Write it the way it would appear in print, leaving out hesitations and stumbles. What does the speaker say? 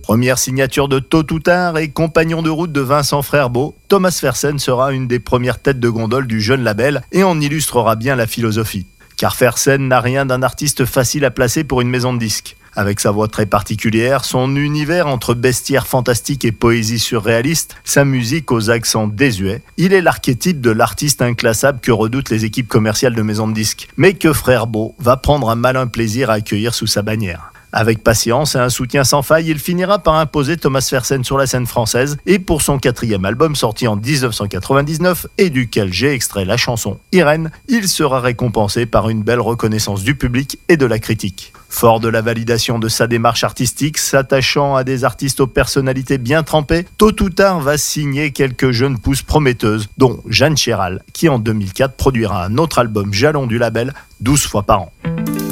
Première signature de Tôt ou Tard et compagnon de route de Vincent Frerbeau, Thomas Fersen sera une des premières têtes de gondole du jeune label et en illustrera bien la philosophie. Car Fersen n'a rien d'un artiste facile à placer pour une maison de disques. Avec sa voix très particulière, son univers entre bestiaire fantastique et poésie surréaliste, sa musique aux accents désuets, il est l'archétype de l'artiste inclassable que redoutent les équipes commerciales de maisons de disques, mais que Frerbeau va prendre un malin plaisir à accueillir sous sa bannière. Avec patience et un soutien sans faille, il finira par imposer Thomas Fersen sur la scène française et pour son 4e album sorti en 1999 et duquel j'ai extrait la chanson Irène, il sera récompensé par une belle reconnaissance du public et de la critique. Fort de la validation de sa démarche artistique, s'attachant à des artistes aux personnalités bien trempées, Tôt ou Tard va signer quelques jeunes pousses prometteuses, dont Jeanne Chéral, qui en 2004 produira un autre album jalon du label 12 fois par an.